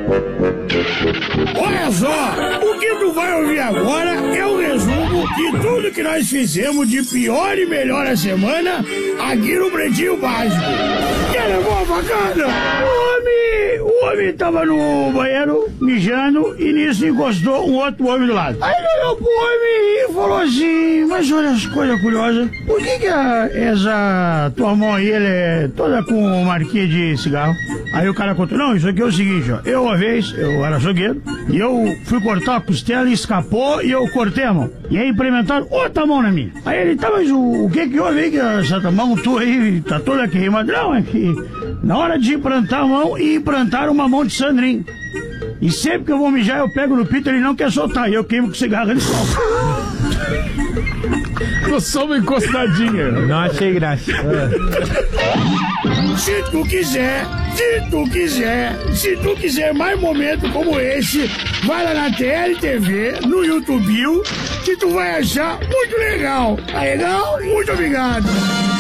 Olha só, o que tu vai ouvir agora é um resumo de tudo que nós fizemos de pior e melhor a semana aqui no Pretinho Básico. Que levou a facada? O homem tava no banheiro, mijando, e nisso encostou um outro homem do lado. Aí ele olhou pro homem e falou assim: mas olha as coisas curiosas, por que essa tua mão aí, ela é toda com marquinha de cigarro? Aí o cara contou: não, isso aqui é o seguinte, ó, eu uma vez, eu era açougueiro, e eu fui cortar a costela e escapou, e eu cortei a mão. E aí implementaram outra mão na minha. Aí ele: tá, mas o que houve aí, que essa mão tua aí tá toda queimada? Não, é que na hora de implantar a mão, e implantaram uma mão de Sandrinho. E sempre que eu vou mijar, eu pego no pito, ele não quer soltar, e eu queimo com cigarro, ele solta. Tô só uma encostadinha. Não achei graça. Se tu quiser mais momentos como esse, vai lá na TLTV, no YouTube, que tu vai achar muito legal. Tá legal? Muito obrigado.